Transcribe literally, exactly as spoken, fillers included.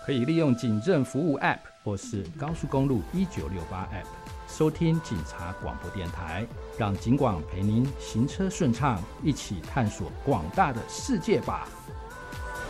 可以利用警政服务 App 或是高速公路一九六八 App 收听警察广播电台，让警广陪您行车顺畅，一起探索广大的世界吧。